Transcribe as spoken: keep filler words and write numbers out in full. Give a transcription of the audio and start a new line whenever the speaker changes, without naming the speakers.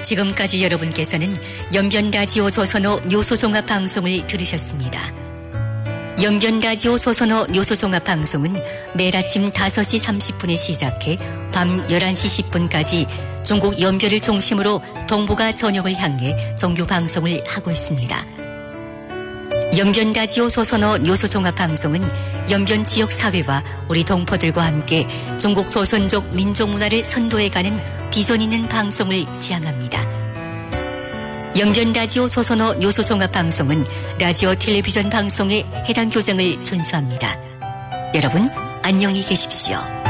지금까지 여러분께서는 연변라디오 조선호 뉴스종합방송을 들으셨습니다. 연변라디오 조선호 뉴스종합방송은 매일 아침 다섯 시 삼십 분에 시작해 밤 열한 시 십 분까지 중국 연변을 중심으로 동북아 전역을 향해 정규 방송을 하고 있습니다. 연변라디오 조선호 뉴스종합방송은 연변 지역 사회와 우리 동포들과 함께 중국 조선족 민족문화를 선도해가는 비전 있는 방송을 지향합니다. 연변라디오 조선호 뉴스종합방송은 라디오 텔레비전 방송의 해당 규정을 준수합니다. 여러분 안녕히 계십시오.